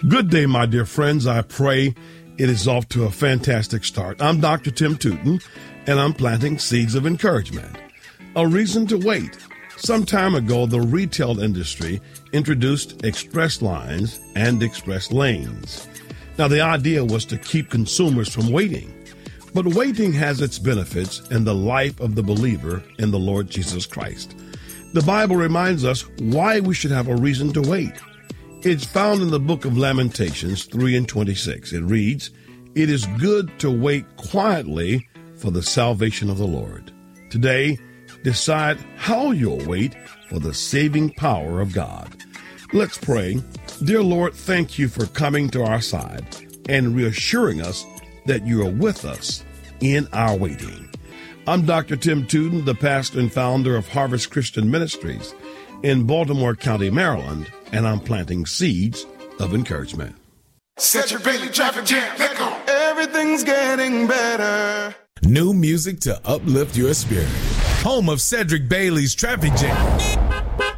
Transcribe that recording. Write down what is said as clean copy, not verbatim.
Good day, my dear friends. I pray it is off to a fantastic start. I'm Dr. Tim Tootin, and I'm planting seeds of encouragement. A reason to wait. Some time ago, the retail industry introduced express lines and express lanes. Now, the idea was to keep consumers from waiting. But waiting has its benefits in the life of the believer in the Lord Jesus Christ. The Bible reminds us why we should have a reason to wait. It's found in the book of Lamentations 3:26. It reads, "It is good to wait quietly for the salvation of the Lord." Today, decide how you'll wait for the saving power of God. Let's pray. Dear Lord, thank you for coming to our side and reassuring us that you are with us in our waiting. I'm Dr. Tim Tootin, the pastor and founder of Harvest Christian Ministries in Baltimore County, Maryland, and I'm planting seeds of encouragement. Cedric Bailey Traffic Jam, let go. Everything's getting better. New music to uplift your spirit. Home of Cedric Bailey's Traffic Jam.